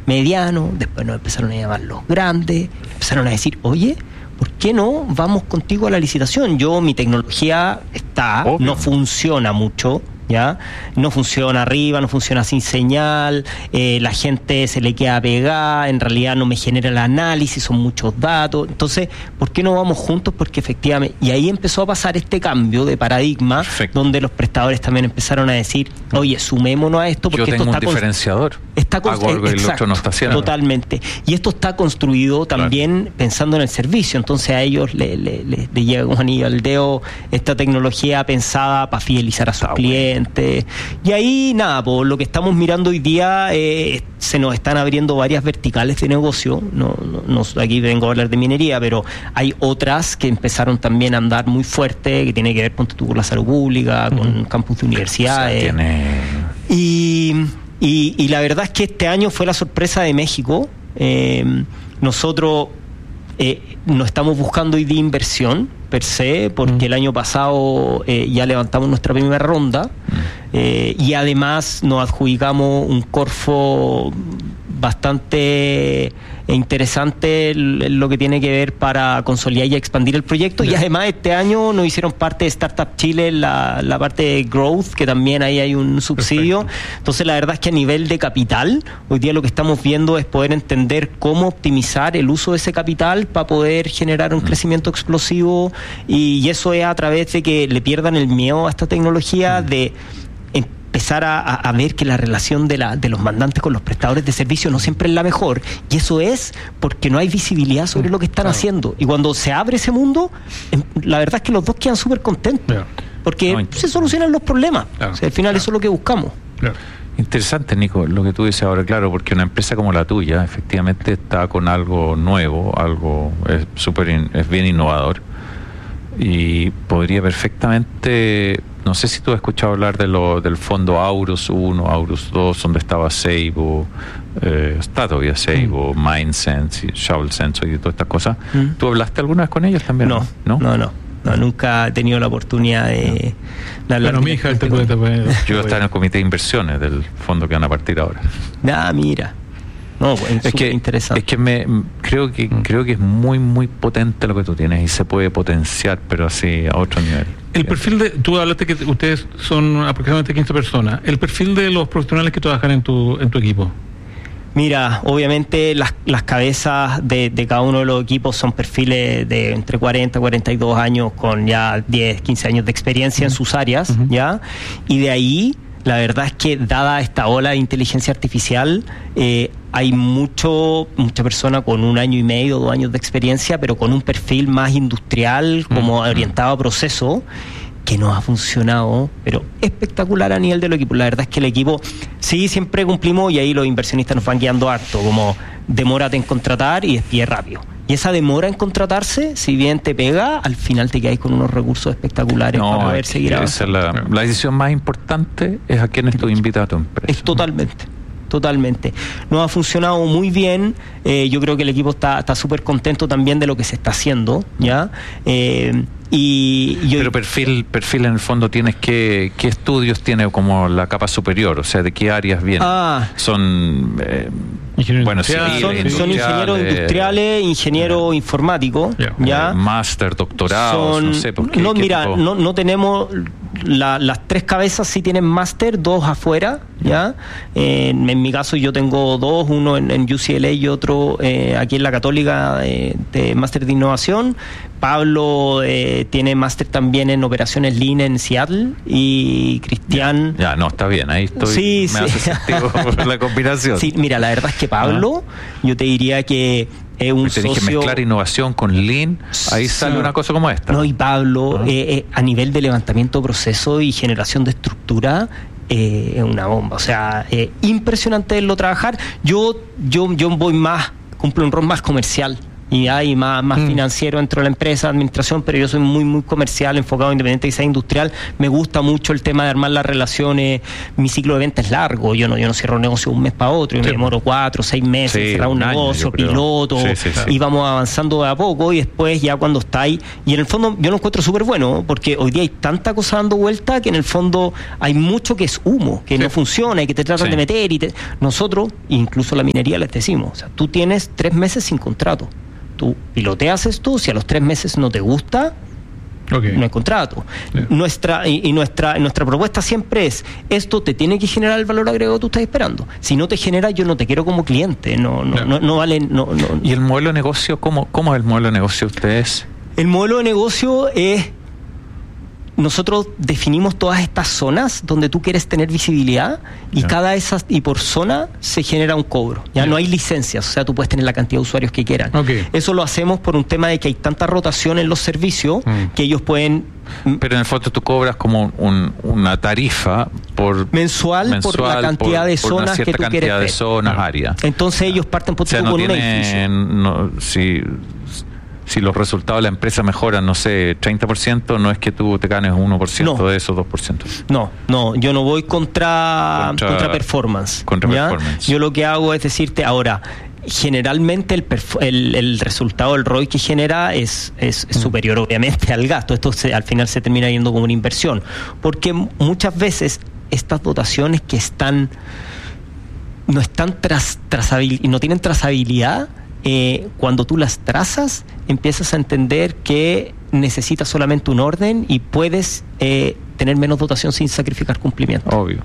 medianos, después nos empezaron a llamar los grandes, empezaron a decir, oye, ¿por qué no vamos contigo a la licitación? Mi tecnología está, obvio, no funciona mucho, ¿ya? No funciona arriba, no funciona sin señal, la gente se le queda pegada, en realidad no me genera el análisis, son muchos datos. Entonces, ¿por qué no vamos juntos? Porque efectivamente, y ahí empezó a pasar este cambio de paradigma, perfecto, donde los prestadores también empezaron a decir, oye, sumémonos a esto porque yo tengo esto un diferenciador. Hago algo y el otro no está haciendo. Totalmente. Y esto está construido también, claro, pensando en el servicio. Entonces a ellos le llega un anillo al dedo esta tecnología pensada para fidelizar a sus clientes. Bueno. Y ahí, nada, por lo que estamos mirando hoy día, se nos están abriendo varias verticales de negocio. No, aquí vengo a hablar de minería, pero hay otras que empezaron también a andar muy fuerte, que tiene que ver con la salud pública, con campus de universidades. O sea, Y la verdad es que este año fue la sorpresa de México. Nosotros no estamos buscando hoy de inversión per se, porque el año pasado ya levantamos nuestra primera ronda, y además nos adjudicamos un Corfo bastante interesante en lo que tiene que ver para consolidar y expandir el proyecto. Y además este año nos hicieron parte de Startup Chile, la parte de Growth, que también ahí hay un subsidio. Perfecto. Entonces la verdad es que a nivel de capital, hoy día lo que estamos viendo es poder entender cómo optimizar el uso de ese capital para poder generar un crecimiento explosivo, y eso es a través de que le pierdan el miedo a esta tecnología, de empezar a ver que la relación de los mandantes con los prestadores de servicio no siempre es la mejor, y eso es porque no hay visibilidad sobre lo que están haciendo. Y cuando se abre ese mundo, la verdad es que los dos quedan súper contentos, porque se solucionan los problemas. O sea, al final eso es lo que buscamos. Interesante, Nico, lo que tú dices ahora, claro, porque una empresa como la tuya efectivamente está con algo nuevo, es bien innovador, y podría perfectamente, no sé si tú has escuchado hablar del fondo Aurus 1, Aurus 2, donde estaba Seibo, está todavía Seibo, MindSense y ShovelSense y todas estas cosas. ¿Tú hablaste alguna vez con ellos también? No, nunca he tenido la oportunidad de hablar. Pero mi hija yo estaba en el comité de inversiones del fondo que van a partir ahora. Mira. No, es que interesante. Es que creo que es muy muy potente lo que tú tienes y se puede potenciar, pero así a otro nivel. El perfil tú hablaste que ustedes son aproximadamente 15 personas. El perfil de los profesionales que trabajan en tu equipo. Mira, obviamente las cabezas de cada uno de los equipos son perfiles de entre 40 y 42 años con ya 10, 15 años de experiencia en sus áreas, ¿ya? Y de ahí, la verdad es que dada esta ola de inteligencia artificial, hay mucha persona con 1 año y medio, 2 años de experiencia, pero con un perfil más industrial, como orientado a proceso, que nos ha funcionado, pero espectacular a nivel del equipo. La verdad es que el equipo, sí, siempre cumplimos, y ahí los inversionistas nos van guiando harto, como demórate en contratar y despide rápido. Y esa demora en contratarse, si bien te pega, al final te quedas con unos recursos especulares para poder seguir avanzando. La decisión más importante es a quienes tú invitas a tu empresa. Es totalmente. Nos ha funcionado muy bien. Yo creo que el equipo está súper contento también de lo que se está haciendo, ¿ya? Pero perfil en el fondo tienes ¿qué estudios tiene como la capa superior? O sea, ¿de qué áreas vienen? Son ingenieros industriales, ingenieros informáticos, ¿ya? Máster, doctorados, no sé por qué. No, mira, no tenemos las 3 cabezas, sí tienen máster, 2 afuera, ¿ya? En mi caso yo tengo 2, uno en UCLA y otro aquí en la Católica de máster de innovación. Pablo tiene máster también en operaciones Lean en Seattle, y Cristian... Ya, no, está bien, ahí estoy. Me hace sentido la combinación. Sí, mira, la verdad es que Pablo, yo te diría que es un socio... Te dije mezclar innovación con Lean, ahí sale una cosa como esta. No, y Pablo, a nivel de levantamiento de proceso y generación de estructura, es una bomba. O sea, impresionante verlo trabajar. Yo voy más, cumplo un rol más comercial, y hay más financiero dentro de la empresa, administración, pero yo soy muy comercial, enfocado independiente y sea industrial. Me gusta mucho el tema de armar las relaciones. Mi ciclo de venta es largo, yo no cierro un negocio de un mes para otro, yo me demoro 4 o 6 meses en cerrar un negocio, piloto, y vamos avanzando de a poco, y después ya cuando está ahí, y en el fondo yo lo encuentro súper bueno, porque hoy día hay tanta cosa dando vuelta que en el fondo hay mucho que es humo, que no funciona y que te tratan de meter, nosotros, incluso la minería, les decimos, o sea, tú tienes 3 meses sin contrato, tú piloteas esto, si a los 3 meses no te gusta, no hay contrato. Nuestra propuesta siempre es: esto te tiene que generar el valor agregado que tú estás esperando. Si no te genera, yo no te quiero como cliente. No vale. ¿Y el modelo de negocio? ¿Cómo es el modelo de negocio de ustedes? El modelo de negocio es: nosotros definimos todas estas zonas donde tú quieres tener visibilidad, y cada esas, y por zona se genera un cobro. Ya no hay licencias, o sea, tú puedes tener la cantidad de usuarios que quieran. Eso lo hacemos por un tema de que hay tanta rotación en los servicios que ellos pueden. Pero en el fondo tú cobras como una tarifa mensual por la cantidad de zonas que tú quieres ver. De zonas, áreas. Entonces ellos parten por con un edificio. Si los resultados de la empresa mejoran, no sé, 30%, no es que tú te ganes 1% de esos 2%. No, yo no voy contra performance. Yo lo que hago es decirte, ahora, generalmente el resultado del ROI que genera es superior, obviamente, al gasto. Esto al final se termina yendo como una inversión, porque muchas veces estas dotaciones que no están y no tienen trazabilidad, cuando tú las trazas, empiezas a entender que necesitas solamente un orden y puedes tener menos dotación sin sacrificar cumplimiento. Obvio.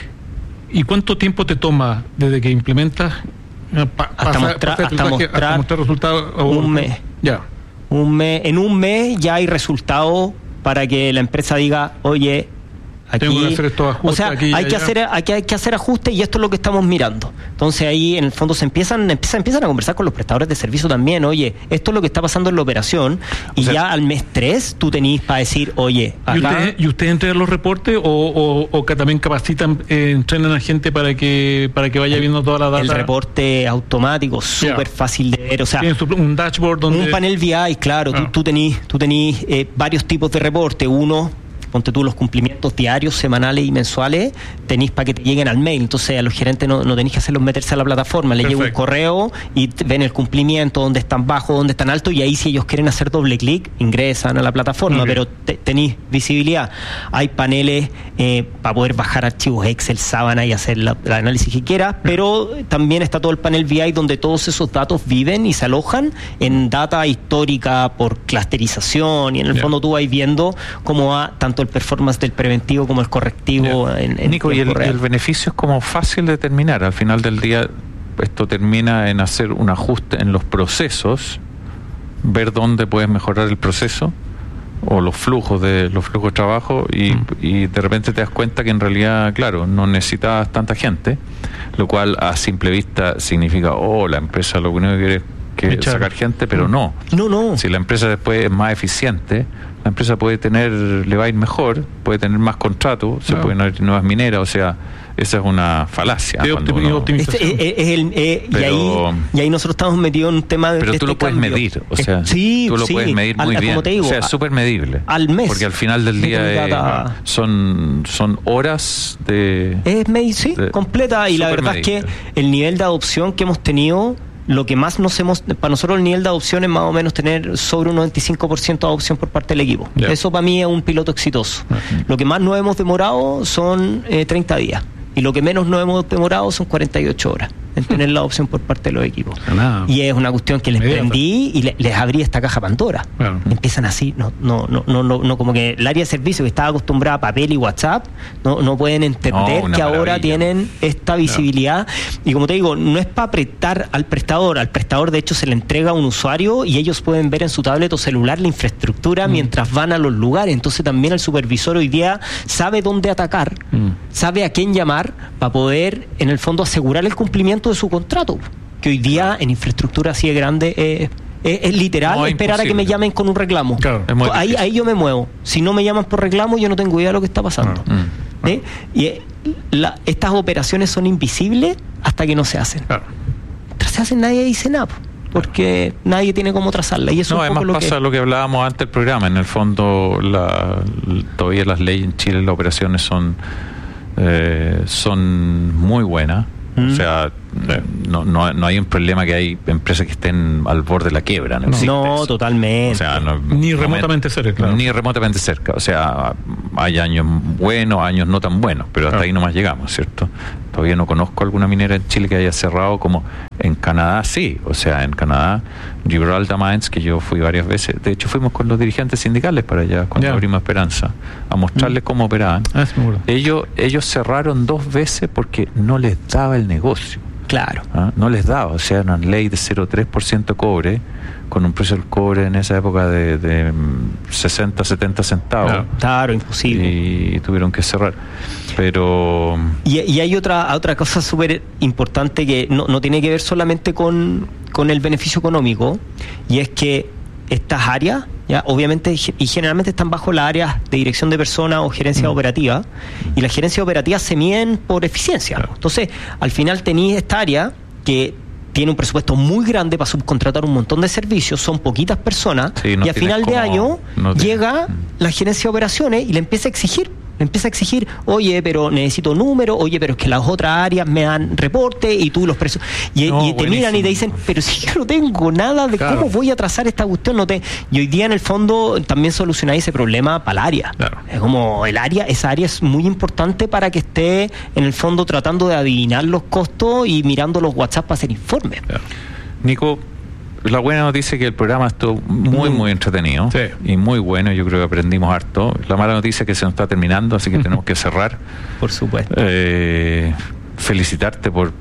¿Y cuánto tiempo te toma desde que implementas hasta mostrar resultados? Un mes. Ya. En un mes ya hay resultados para que la empresa diga: oye, aquí, tengo que hacer estos ajustes, o sea, hay que hacer ajustes, y esto es lo que estamos mirando. Entonces ahí en el fondo se empiezan a conversar con los prestadores de servicio también. Oye, esto es lo que está pasando en la operación, y ya al mes 3 tú tenís para decir: oye, acá. ¿Y ustedes entregan los reportes o que también capacitan, entrenan a gente para que vaya viendo toda la data? El reporte automático, súper fácil de ver. O sea, tienes un dashboard donde... Un panel VI, claro. Tú tenís varios tipos de reporte. Uno, ponte tú los cumplimientos diarios, semanales y mensuales, tenéis para que te lleguen al mail. Entonces a los gerentes no tenéis que hacerlos meterse a la plataforma, les llega un correo y ven el cumplimiento, dónde están bajos, dónde están altos, y ahí si ellos quieren hacer doble clic, ingresan a la plataforma, pero tenéis visibilidad. Hay paneles para poder bajar archivos Excel, Sábana y hacer el análisis que quieras, pero también está todo el panel VI donde todos esos datos viven y se alojan en data histórica por clusterización, y en el fondo tú vas viendo cómo va tanto el performance del preventivo como el correctivo. Nico, y el beneficio es como fácil de determinar. Al final del día, esto termina en hacer un ajuste en los procesos, ver dónde puedes mejorar el proceso o los flujos de trabajo, y de repente te das cuenta que en realidad, claro, no necesitas tanta gente, lo cual a simple vista significa: la empresa lo único que quiere es sacar gente, pero no. Si la empresa después es más eficiente, la empresa le va a ir mejor, puede tener más contratos, se pueden abrir nuevas mineras. O sea, esa es una falacia. Y ahí nosotros estamos metidos en un tema de... Pero tú lo puedes medir, o sea, tú lo puedes medir muy bien. Como te digo, o sea, es súper medible. Al mes. Porque al final del día son horas de... completa. Y la verdad es que el nivel de adopción que hemos tenido... Lo que más para nosotros el nivel de adopción es más o menos tener sobre un 95% de adopción por parte del equipo. Eso para mí es un piloto exitoso. Lo que más nos hemos demorado son 30 días. Y lo que menos nos hemos demorado son 48 horas en tener la adopción por parte de los equipos. Y es una cuestión que les prendí y les abrí esta caja Pandora. Empiezan así, no, como que el área de servicio que estaba acostumbrada a papel y WhatsApp, no pueden entender que ahora tienen esta visibilidad. Y como te digo, no es para apretar al prestador de hecho se le entrega a un usuario y ellos pueden ver en su tablet o celular la infraestructura mientras van a los lugares. Entonces también el supervisor hoy día sabe dónde atacar, sabe a quién llamar para poder en el fondo asegurar el cumplimiento de su contrato, que hoy día en infraestructura así de grande es literal esperar a que me llamen con un reclamo. Ahí yo me muevo. Si no me llaman por reclamo, yo no tengo idea de lo que está pasando. Y estas operaciones son invisibles hasta que no se hacen. Mientras se hacen, nadie dice nada. porque nadie tiene cómo trazarla. Y eso no, además pasa lo que hablábamos antes del programa. En el fondo, todavía las leyes en Chile, las operaciones son muy buenas. O sea, no hay un problema que hay empresas que estén al borde de la quiebra. No, totalmente. O sea, ni remotamente cerca, claro. Ni remotamente cerca. O sea, hay años buenos, años no tan buenos, pero hasta ahí nomás llegamos, ¿cierto? Todavía no conozco alguna minera en Chile que haya cerrado, como en Canadá, sí. O sea, en Canadá, Gibraltar Mines, que yo fui varias veces. De hecho, fuimos con los dirigentes sindicales para allá, cuando abrimos Esperanza, a mostrarles cómo operaban. Ellos cerraron 2 veces porque no les daba el negocio. Claro. No les daba. O sea, una ley de 0,3% cobre, con un precio del cobre en esa época de 60, 70 centavos. Claro, imposible. Y tuvieron que cerrar. Pero... Y hay otra cosa súper importante que no tiene que ver solamente con el beneficio económico, y es que estas áreas, ya obviamente y generalmente están bajo las áreas de dirección de personas o gerencia operativa, y las gerencias operativas se miden por eficiencia. Claro. Entonces, al final tenéis esta área que tiene un presupuesto muy grande para subcontratar un montón de servicios, son poquitas personas, y a final de año llega la gerencia de operaciones y le empieza a exigir, oye, pero necesito números, oye, pero es que las otras áreas me dan reporte y tú los precios. Y te miran y te dicen, pero si yo no tengo nada de cómo voy a trazar esta cuestión. Y hoy día, en el fondo, también solucionáis ese problema para el área. Claro. Es como esa área es muy importante para que esté, en el fondo, tratando de adivinar los costos y mirando los WhatsApp para hacer informes. Claro. Nico, la buena noticia es que el programa estuvo muy entretenido, y muy bueno. Yo creo que aprendimos harto. La mala noticia es que se nos está terminando, así que tenemos que cerrar. Por supuesto. Felicitarte por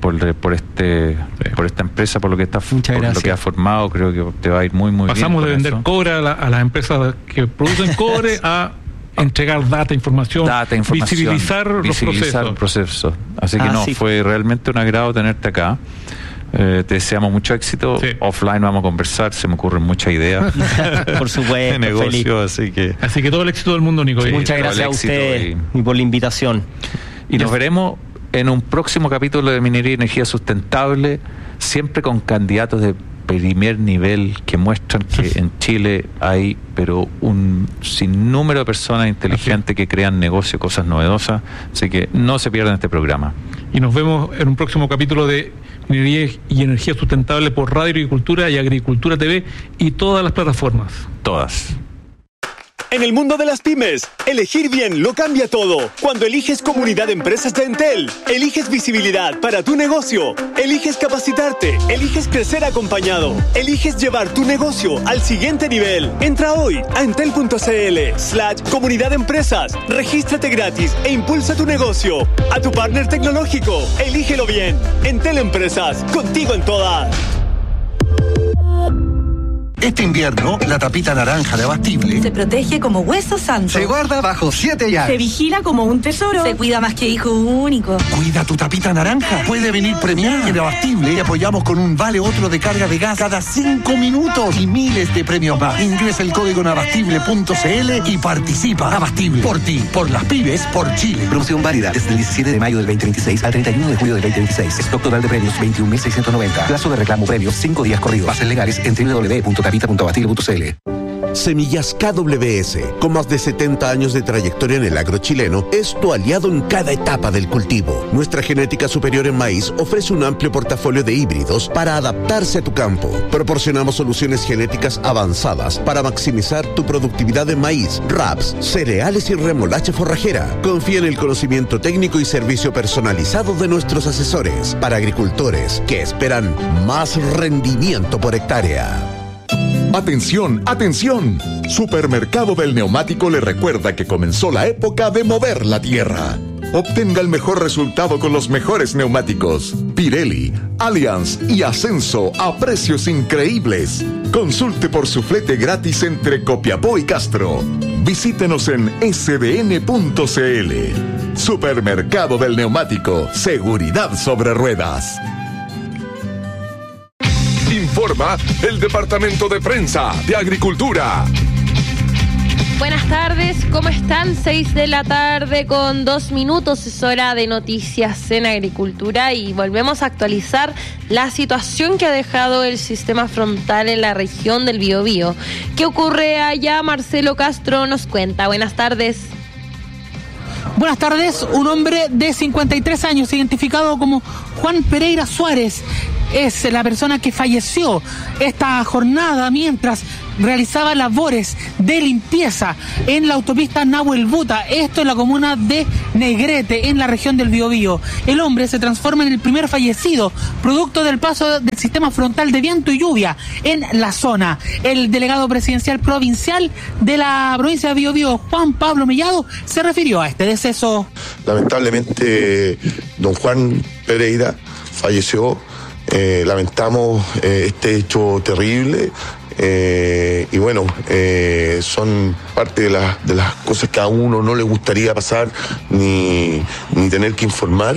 esta empresa, por lo que lo que has formado. Creo que te va a ir muy bien. Pasamos de vender cobre a las empresas que producen cobre a entregar información, visibilizar los procesos. Así que fue realmente un agrado tenerte acá. Te deseamos mucho éxito. Offline vamos a conversar, se me ocurren muchas ideas. Por supuesto, de negocio, así que todo el éxito del mundo, Nico. Muchas gracias a usted y por la invitación. Y nos veremos en un próximo capítulo de Minería y Energía Sustentable, siempre con candidatos de primer nivel que muestran que en Chile hay un sinnúmero de personas inteligentes que crean negocios, cosas novedosas. Así que no se pierdan este programa. Y nos vemos en un próximo capítulo de Minería y Energía Sustentable por Radio Agricultura y Agricultura TV y todas las plataformas. Todas. En el mundo de las pymes, elegir bien lo cambia todo. Cuando eliges Comunidad de Empresas de Entel, eliges visibilidad para tu negocio, eliges capacitarte, eliges crecer acompañado, eliges llevar tu negocio al siguiente nivel. Entra hoy a entel.cl/Comunidad de Empresas, regístrate gratis e impulsa tu negocio. A tu partner tecnológico, elígelo bien. Entel Empresas, contigo en todas. Este invierno, la tapita naranja de Abastible se protege como hueso santo. Se guarda bajo 7 llaves. Se vigila como un tesoro. Se cuida más que hijo único. Cuida tu tapita naranja. Puede venir premiada. En Abastible te apoyamos con un vale otro de carga de gas cada 5 minutos y miles de premios más. Ingresa el código en abastible.cl y participa. Abastible. Por ti, por las pymes, por Chile. Promoción válida desde el 17 de mayo del 2026 al 31 de julio del 2026. Stock total de premios 21.690. Plazo de reclamo premios 5 días corridos. Bases legales en www.capita.abastible.cl. Semillas KWS, con más de 70 años de trayectoria en el agro chileno, es tu aliado en cada etapa del cultivo. Nuestra genética superior en maíz ofrece un amplio portafolio de híbridos para adaptarse a tu campo. Proporcionamos soluciones genéticas avanzadas para maximizar tu productividad en maíz, raps, cereales y remolacha forrajera. Confía en el conocimiento técnico y servicio personalizado de nuestros asesores para agricultores que esperan más rendimiento por hectárea. ¡Atención, atención! Supermercado del Neumático le recuerda que comenzó la época de mover la tierra. Obtenga el mejor resultado con los mejores neumáticos. Pirelli, Allianz y Ascenso a precios increíbles. Consulte por su flete gratis entre Copiapó y Castro. Visítenos en sdn.cl. Supermercado del Neumático. Seguridad sobre ruedas. Informa el Departamento de Prensa de Agricultura. Buenas tardes, ¿cómo están? 6 de la tarde con 2 minutos, es hora de noticias en agricultura y volvemos a actualizar la situación que ha dejado el sistema frontal en la región del Biobío. ¿Qué ocurre allá? Marcelo Castro nos cuenta. Buenas tardes. Buenas tardes, un hombre de 53 años, identificado como Juan Pereira Suárez, es la persona que falleció esta jornada mientras realizaba labores de limpieza en la autopista Nahuel Buta, esto en la comuna de Negrete, en la región del Biobío. El hombre se transforma en el primer fallecido, producto del paso del sistema frontal de viento y lluvia en la zona. El delegado presidencial provincial de la provincia de Biobío, Juan Pablo Mellado, se refirió a este deceso. Lamentablemente, don Juan Pereira falleció. Lamentamos este hecho terrible. Y bueno, son parte de las cosas que a uno no le gustaría pasar ni tener que informar,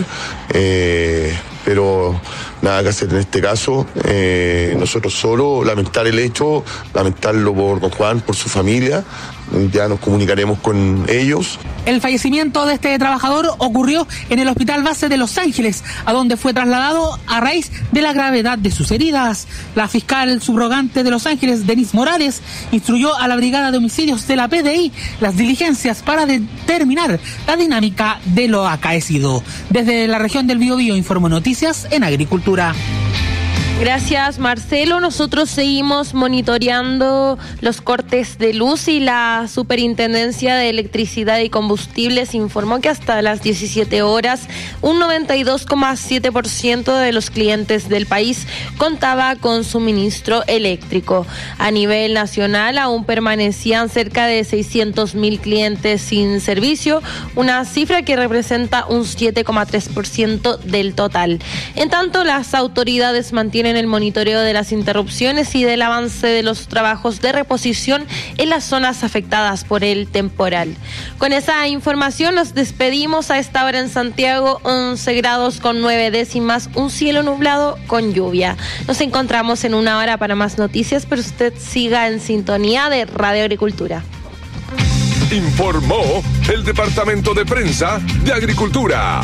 pero nada que hacer en este caso. Nosotros solo lamentar el hecho, lamentarlo por don Juan, por su familia. Ya nos comunicaremos con ellos. El fallecimiento de este trabajador ocurrió en el Hospital Base de Los Ángeles, a donde fue trasladado a raíz de la gravedad de sus heridas. La fiscal subrogante de Los Ángeles, Denise Morales, instruyó a la Brigada de Homicidios de la PDI las diligencias para determinar la dinámica de lo acaecido. Desde la región del Biobío informó Noticias en Agricultura. Gracias, Marcelo. Nosotros seguimos monitoreando los cortes de luz y la Superintendencia de Electricidad y Combustibles informó que hasta las 17 horas un 92,7% de los clientes del país contaba con suministro eléctrico. A nivel nacional aún permanecían cerca de 600.000 clientes sin servicio, una cifra que representa un 7,3% del total. En tanto, las autoridades mantienen el monitoreo de las interrupciones y del avance de los trabajos de reposición en las zonas afectadas por el temporal. Con esa información nos despedimos. A esta hora en Santiago, 11 grados con 9 décimas, un cielo nublado con lluvia. Nos encontramos en una hora para más noticias, pero usted siga en sintonía de Radio Agricultura. Informó el Departamento de Prensa de Agricultura.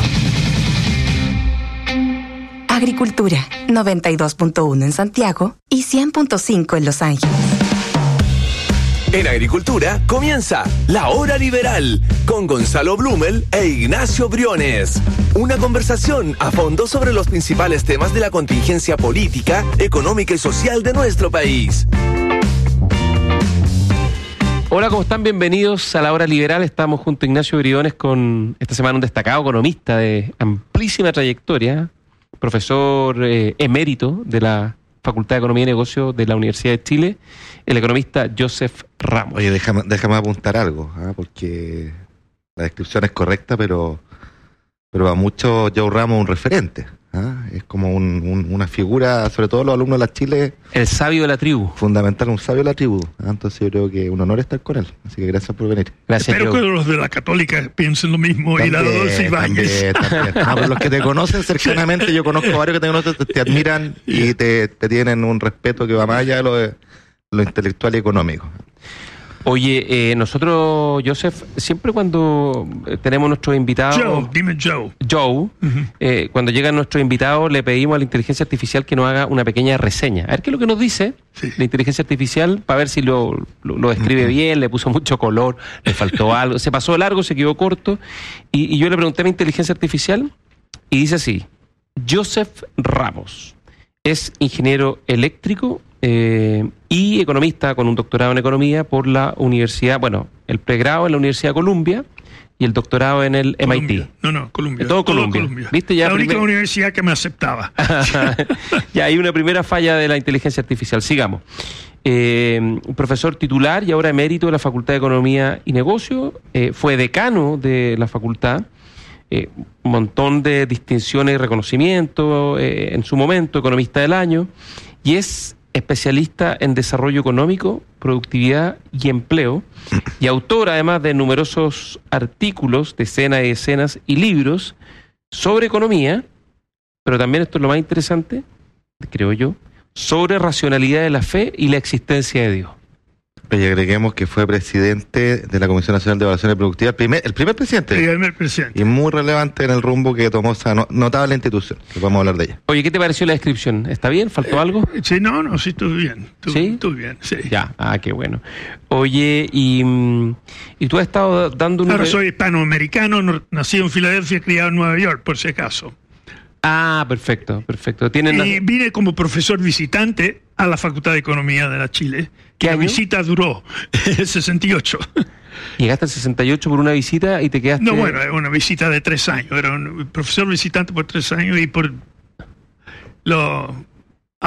Agricultura, 92.1 en Santiago y 100.5 en Los Ángeles. En Agricultura comienza La Hora Liberal con Gonzalo Blumel e Ignacio Briones. Una conversación a fondo sobre los principales temas de la contingencia política, económica y social de nuestro país. Hola, ¿cómo están? Bienvenidos a La Hora Liberal. Estamos junto a Ignacio Briones con esta semana un destacado economista de amplísima trayectoria, profesor emérito de la Facultad de Economía y Negocios de la Universidad de Chile, el economista Joseph Ramos. Oye, déjame apuntar algo, porque la descripción es correcta, pero a muchos Joe Ramos es un referente. Es como una figura, sobre todo los alumnos de la Chile. El sabio de la tribu. Fundamental, un sabio de la tribu. Entonces yo creo que un honor estar con él. Así que gracias por venir. Gracias. Espero que los de la Católica piensen lo mismo. También, y la Dolce Ibáñez. También. Pero los que te conocen cercanamente, yo conozco varios que te conocen, te admiran y te tienen un respeto que va más allá de lo intelectual y económico. Oye, nosotros, Joseph, siempre cuando tenemos nuestros invitados... Joe. Cuando llegan nuestros invitados, le pedimos a la inteligencia artificial que nos haga una pequeña reseña. A ver qué es lo que nos dice la inteligencia artificial, para ver si lo escribe bien, le puso mucho color, le faltó algo, se pasó largo, se quedó corto. Y yo le pregunté a mi inteligencia artificial y dice así: Joseph Ramos es ingeniero eléctrico y economista con un doctorado en economía por la universidad, el pregrado en la Universidad de Columbia y el doctorado en el MIT. Columbia. Todo Columbia. ¿Viste? Ya la única universidad que me aceptaba. Ya hay una primera falla de la inteligencia artificial. Sigamos. Profesor titular y ahora emérito de la Facultad de Economía y Negocios, fue decano de la facultad, un montón de distinciones y reconocimientos en su momento, economista del año, y es especialista en desarrollo económico, productividad y empleo, y autor además de numerosos artículos, decenas y decenas, y libros sobre economía, pero también, esto es lo más interesante, creo yo, sobre racionalidad de la fe y la existencia de Dios. Y agreguemos que fue presidente de la Comisión Nacional de Evaluación Productiva, el primer presidente. Y muy relevante en el rumbo que tomó esa notable institución, que podemos hablar de ella. Oye, ¿qué te pareció la descripción? ¿Está bien? ¿Faltó algo? Sí, sí, estuvo bien. Estuvo bien, sí. Ya, qué bueno. Oye, y tú has estado dando un... Ahora soy hispanoamericano, nacido en Filadelfia, criado en Nueva York, por si acaso. Perfecto. Y vine como profesor visitante a la Facultad de Economía de la Chile. La visita duró 68. Llegaste al 68 por una visita y te quedaste... No, bueno, una visita de 3 años. Era un profesor visitante por 3 años y por